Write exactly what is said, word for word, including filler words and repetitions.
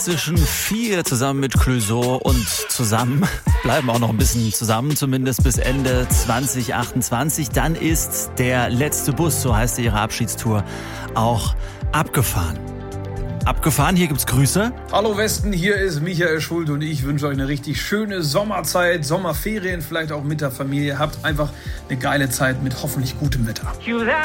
Zwischen vier zusammen mit Clouseau und zusammen bleiben auch noch ein bisschen zusammen, zumindest bis Ende zwanzig achtundzwanzig. Dann ist der letzte Bus, so heißt ihre Abschiedstour, auch abgefahren. Abgefahren, hier gibt's Grüße. Hallo Westen, hier ist Michael Schulte und ich wünsche euch eine richtig schöne Sommerzeit, Sommerferien, vielleicht auch mit der Familie. Habt einfach eine geile Zeit mit hoffentlich gutem Wetter.